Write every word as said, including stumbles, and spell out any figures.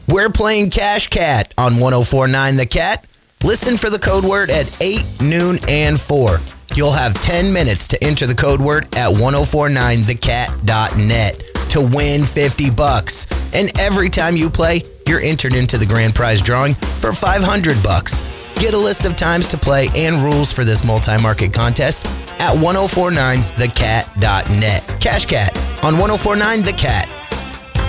We're playing Cash Cat on one oh four point nine The Cat. Listen for the code word at eight, noon, and four. You'll have ten minutes to enter the code word at ten forty-nine the cat dot net to win fifty bucks. And every time you play, you're entered into the grand prize drawing for five hundred bucks. Get a list of times to play and rules for this multi-market contest at ten forty-nine the cat dot net. Cash Cat on ten forty-nine The Cat.